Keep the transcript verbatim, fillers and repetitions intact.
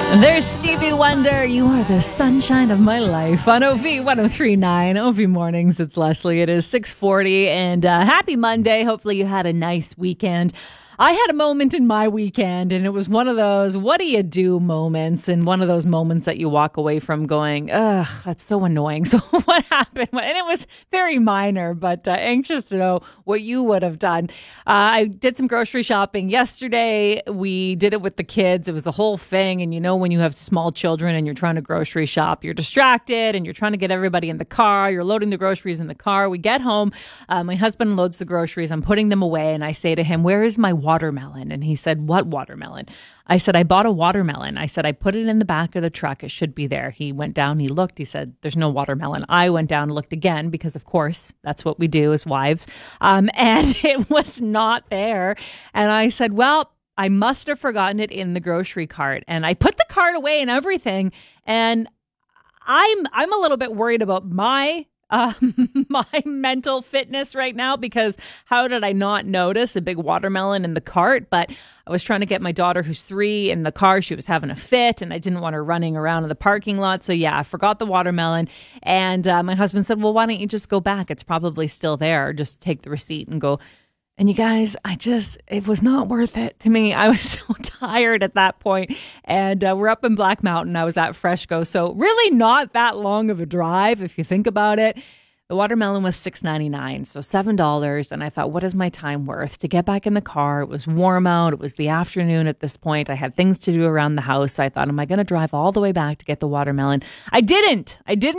There's Stevie Wonder. You are the sunshine of my life on O V one oh three point nine. O V Mornings. It's Leslie. It is six forty and uh, happy Monday. Hopefully you had a nice weekend. I had a moment in my weekend, and it was one of those what do you do moments, and one of those moments that you walk away from going, ugh, that's so annoying. So what happened? And it was very minor, but uh, anxious to know what you would have done. Uh, I did some grocery shopping yesterday. We did it with the kids. It was a whole thing. And you know, when you have small children and you're trying to grocery shop, you're distracted and you're trying to get everybody in the car. You're loading the groceries in the car. We get home. Uh, my husband loads the groceries. I'm putting them away, and I say to him, where is my watermelon? And he said, what watermelon? I said, I bought a watermelon. I said, I put it in the back of the truck. It should be there. He went down, he looked, he said, there's no watermelon. I went down and looked again because, of course, that's what we do as wives. Um, and it was not there. And I said, well, I must have forgotten it in the grocery cart. And I put the cart away and everything. And I'm I'm a little bit worried about my Uh, my mental fitness right now, because how did I not notice a big watermelon in the cart? But I was trying to get my daughter, who's three, in the car. She was having a fit, and I didn't want her running around in the parking lot. So yeah, I forgot the watermelon. And uh, my husband said, well, why don't you just go back? It's probably still there. Just take the receipt and go. And you guys, I just, it was not worth it to me. I was so tired at that point. And uh, we're up in Black Mountain. I was at Freshco. So really not that long of a drive if you think about it. The watermelon was six ninety-nine, so seven dollars. And I thought, what is my time worth? To get back in the car, it was warm out. It was the afternoon at this point. I had things to do around the house. I thought, am I going to drive all the way back to get the watermelon? I didn't. I didn't.